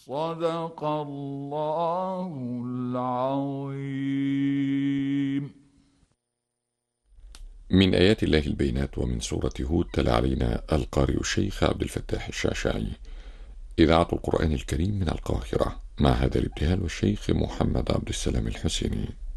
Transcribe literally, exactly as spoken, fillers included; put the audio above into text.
صدق الله العظيم. من آيات الله البينات ومن سورة هود تلا علينا القارئ الشيخ عبد الفتاح الشعشاعي. إذاعة القرآن الكريم من القاهرة، معهد الابتهال والشيخ محمد عبد السلام الحسيني.